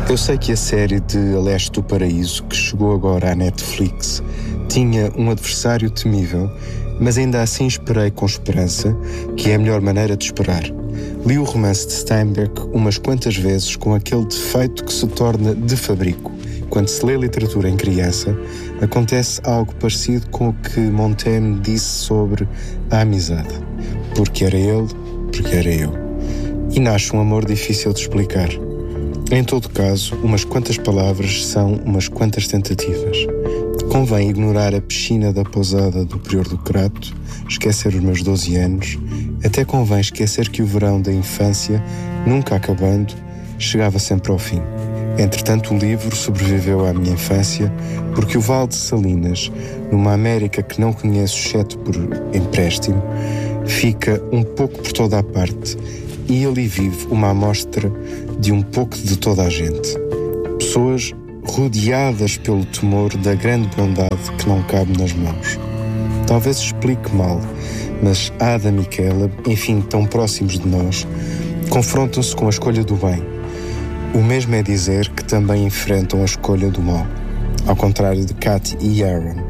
Eu sei que a série de A Leste do Paraíso, que chegou agora à Netflix, tinha um adversário temível, mas ainda assim esperei com esperança, que é a melhor maneira de esperar. Li o romance de Steinbeck umas quantas vezes com aquele defeito que se torna de fabrico. Quando se lê literatura em criança, acontece algo parecido com o que Montaigne disse sobre a amizade. Porque era ele, porque era eu. E nasce um amor difícil de explicar. Em todo caso, umas quantas palavras são umas quantas tentativas. Convém ignorar a piscina da pousada do Prior do Crato, esquecer os meus 12 anos, até convém esquecer que o verão da infância, nunca acabando, chegava sempre ao fim. Entretanto, o livro sobreviveu à minha infância, porque o Vale de Salinas, numa América que não conheço exceto por empréstimo, fica um pouco por toda a parte, e ali vive uma amostra de um pouco de toda a gente. Pessoas rodeadas pelo temor da grande bondade que não cabe nas mãos. Talvez explique mal, mas Adam e Caleb, enfim, tão próximos de nós, confrontam-se com a escolha do bem. O mesmo é dizer que também enfrentam a escolha do mal, ao contrário de Kat e Aaron.